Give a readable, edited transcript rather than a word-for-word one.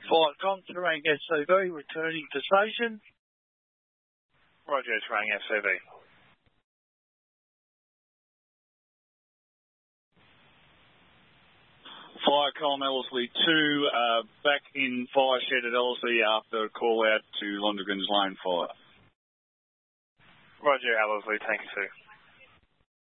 Viacom, Terang SCV, returning to station. Roger, Terang SCV. Viacom Ellerslie 2, back in fire shed at Ellerslie after a call out to Londragon's Lane Fire. Roger, Ellerslie, thank you, sir.